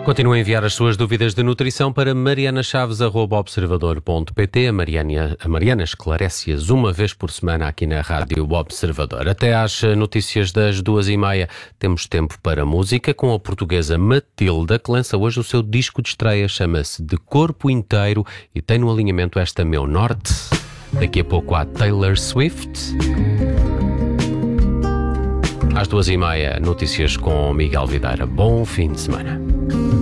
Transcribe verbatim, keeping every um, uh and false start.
Continua a enviar as suas dúvidas de nutrição para marianachaves arroba observador ponto pt. A Mariana, a Mariana esclarece-as uma vez por semana aqui na Rádio Observador. Até às notícias das duas e meia temos tempo para música com a portuguesa Matilda, que lança hoje o seu disco de estreia, chama-se De Corpo Inteiro e tem no alinhamento esta Meu Norte. Daqui a pouco há Taylor Swift. Às duas e meia, notícias com Miguel Videira. Bom fim de semana.